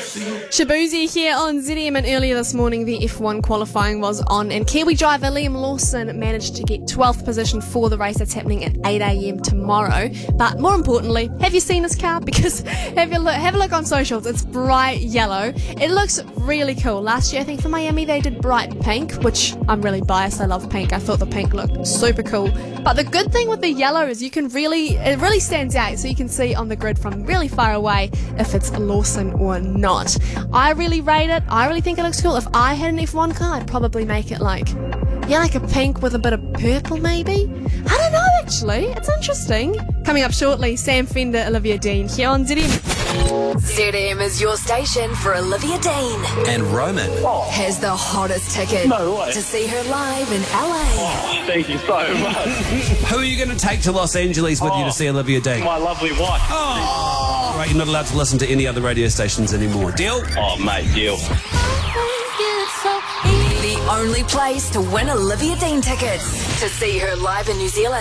Shabuzi here on ZM, and earlier this morning the F1 qualifying was on, and Kiwi driver Liam Lawson managed to get 12th position for the race that's happening at 8 a.m. tomorrow. But more importantly, have you seen this car? Because have a look on socials. It's bright yellow. It looks really cool. Last year I think for Miami they did bright pink, which I'm really biased. I love pink. I thought the pink looked super cool. But the good thing with the yellow is it really stands out, so you can see on the grid from really far away if it's Lawson or not. I really rate it. I really think it looks cool. If I had an F1 car, I'd probably make it like a pink with a bit of purple maybe. I don't know actually. It's interesting. Coming up shortly, Sam Fender, Olivia Dean here on ZM. ZM is your station for Olivia Dean. And Roman Has the hottest ticket to see her live in LA. Thank you so much. Who are you going to take to Los Angeles with you to see Olivia Dean? My lovely wife. Right, you're not allowed to listen to any other radio stations anymore. Deal? Oh, mate, deal. The only place to win Olivia Dean tickets to see her live in New Zealand.